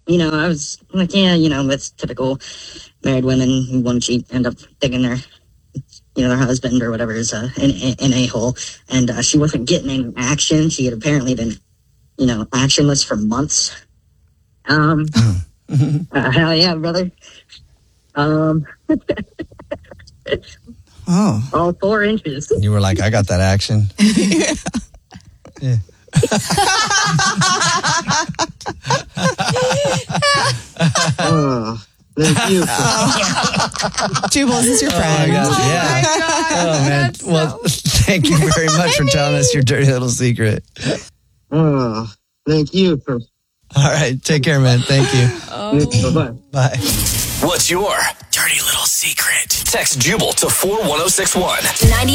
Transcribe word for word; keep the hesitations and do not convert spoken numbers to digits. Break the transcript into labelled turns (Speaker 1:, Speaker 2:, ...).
Speaker 1: you know, I was like, yeah, you know, that's typical married women who won't cheat, end up thinking their, you know, their husband or whatever is uh, an, an a-hole. And uh, she wasn't getting any action. She had apparently been, you know, actionless for months. Um, uh, hell yeah, brother. Um,
Speaker 2: oh,
Speaker 1: all four inches.
Speaker 3: You were like, I got that action. Yeah.
Speaker 4: Oh, thank you.
Speaker 2: Jubal, is this your friend?
Speaker 3: Oh, my yeah.
Speaker 5: my God.
Speaker 3: Oh, man.
Speaker 5: That's
Speaker 3: Well,
Speaker 5: so
Speaker 3: thank you very much for telling us your dirty little secret.
Speaker 4: Oh, thank you for.
Speaker 3: All right. Take care, man. Thank you.
Speaker 5: Oh.
Speaker 4: Bye-bye.
Speaker 3: Bye.
Speaker 6: What's your dirty little secret? Text Jubal to four one zero six one.